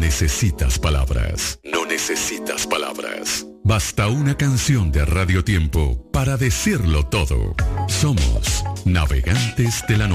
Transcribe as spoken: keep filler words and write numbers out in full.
necesitas palabras, no necesitas palabras. Basta una canción de Radio Tiempo para decirlo todo. Somos Navegantes de la Noche.